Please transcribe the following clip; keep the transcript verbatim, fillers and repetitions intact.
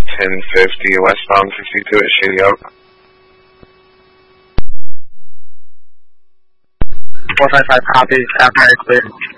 ten fifty westbound fifty-two at Shady Oak. four five five, copy. After clear.